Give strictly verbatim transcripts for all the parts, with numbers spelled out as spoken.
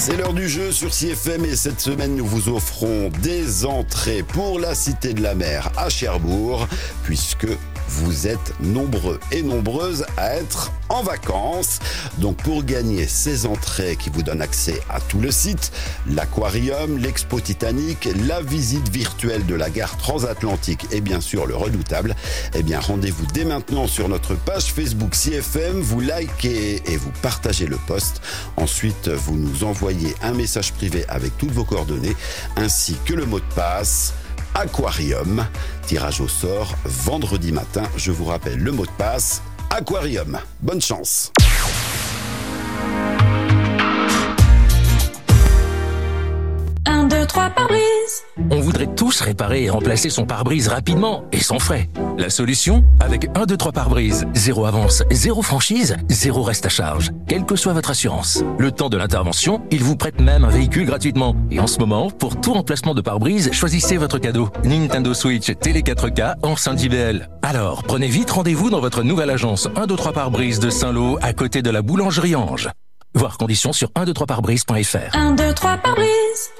C'est l'heure du jeu sur C F M et cette semaine nous vous offrons des entrées pour la Cité de la Mer à Cherbourg puisque vous êtes nombreux et nombreuses à être en vacances. Donc pour gagner ces entrées qui vous donnent accès à tout le site, l'aquarium, l'expo Titanic, la visite virtuelle de la gare transatlantique et bien sûr le redoutable, eh bien rendez-vous dès maintenant sur notre page Facebook C F M, vous likez et vous partagez le post. Ensuite, vous nous envoyez un message privé avec toutes vos coordonnées ainsi que le mot de passe aquarium. Tirage au sort vendredi matin. Je vous rappelle le mot de passe aquarium. Bonne chance. un, deux, trois pare-brise. On voudrait tous réparer et remplacer son pare-brise rapidement et sans frais. La solution ? Avec un, deux, trois pare-brise. Zéro avance, zéro franchise, zéro reste à charge. Quelle que soit votre assurance. Le temps de l'intervention, ils vous prêtent même un véhicule gratuitement. Et en ce moment, pour tout remplacement de pare-brise, choisissez votre cadeau. Nintendo Switch, Télé quatre K, enceinte J B L. Alors, prenez vite rendez-vous dans votre nouvelle agence un, deux, trois pare-brise de Saint-Lô, à côté de la boulangerie Ange. Voir conditions sur un, deux, trois pare-brise point f r. un, deux, trois pare-brise.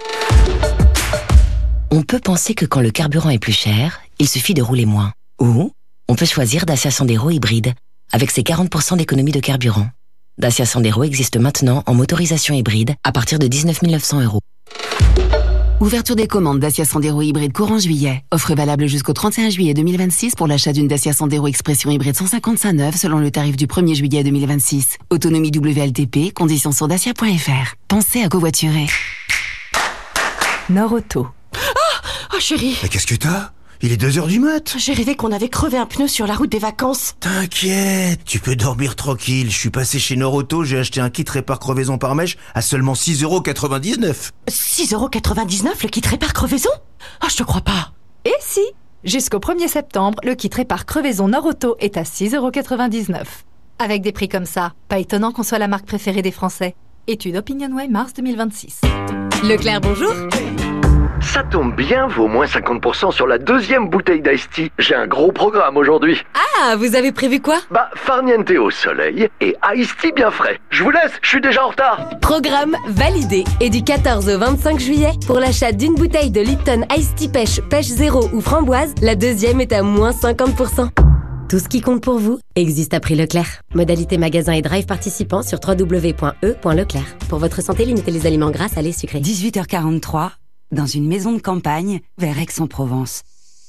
On peut penser que quand le carburant est plus cher, il suffit de rouler moins. Ou on peut choisir Dacia Sandero hybride, avec ses quarante pour cent d'économie de carburant. Dacia Sandero existe maintenant en motorisation hybride à partir de dix-neuf mille neuf cents euros. Ouverture des commandes Dacia Sandero hybride courant juillet. Offre valable jusqu'au trente et un juillet deux mille vingt-six pour l'achat d'une Dacia Sandero Expression hybride cent cinquante-cinq neuve selon le tarif du premier juillet deux mille vingt-six. Autonomie W L T P, conditions sur dacia point f r. Pensez à covoiturer. Norauto. Oh chérie, Mais qu'est-ce que t'as ? Il est deux heures du mat. j'ai rêvé qu'on avait crevé un pneu sur la route des vacances. T'inquiète, tu peux dormir tranquille. Je suis passé chez Norauto, j'ai acheté un kit répare crevaison par mèche à seulement six euros quatre-vingt-dix-neuf. six euros quatre-vingt-dix-neuf le kit répare crevaison ? Oh, je te crois pas. Et si ? Jusqu'au premier septembre, le kit répare crevaison Norauto est à six euros quatre-vingt-dix-neuf. Avec des prix comme ça, pas étonnant qu'on soit la marque préférée des Français. Étude OpinionWay mars deux mille vingt-six. Leclerc, bonjour. Ça tombe bien, vaut moins cinquante pour cent sur la deuxième bouteille d'Ice Tea. J'ai un gros programme aujourd'hui. Ah, vous avez prévu quoi ? Bah, farniente au soleil et Ice Tea bien frais. Je vous laisse, je suis déjà en retard. Programme validé. Et du quatorze au vingt-cinq juillet, pour l'achat d'une bouteille de Lipton Ice Tea Pêche, Pêche Zéro ou Framboise, la deuxième est à moins cinquante pour cent. Tout ce qui compte pour vous existe à prix Leclerc. Modalité magasin et drive participants sur w w w point e point leclerc. Pour votre santé, limitez les aliments gras, salés, sucrés. dix-huit heures quarante-trois, dans une maison de campagne, vers Aix-en-Provence.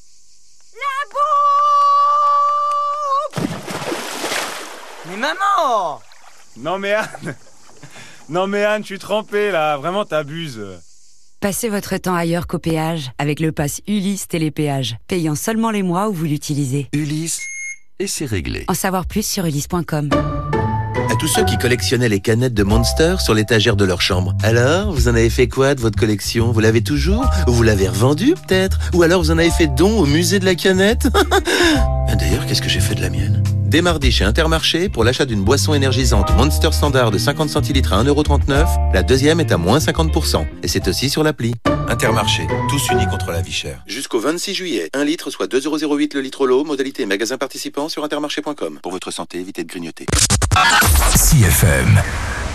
La bombe! Mais maman! Non mais Anne! Non mais Anne, je suis trempé là, vraiment t'abuses. Passez votre temps ailleurs qu'au péage avec le pass Ulysse Télépéage, payant seulement les mois où vous l'utilisez. Ulysse, et c'est réglé. En savoir plus sur ulysse point com. À tous ceux qui collectionnaient les canettes de Monster sur l'étagère de leur chambre. Alors, vous en avez fait quoi de votre collection ? Vous l'avez toujours ? Ou vous l'avez revendue peut-être ? Ou alors vous en avez fait don au musée de la canette ? D'ailleurs, qu'est-ce que j'ai fait de la mienne ? Dès mardi chez Intermarché, pour l'achat d'une boisson énergisante Monster Standard de cinquante centilitres à un euro trente-neuf, la deuxième est à moins cinquante pour cent. Et c'est aussi sur l'appli. Intermarché, tous unis contre la vie chère. Jusqu'au vingt-six juillet, un litre soit deux euros zéro huit le litre l'eau, modalité magasin participant sur intermarché point com. Pour votre santé, évitez de grignoter. C F M.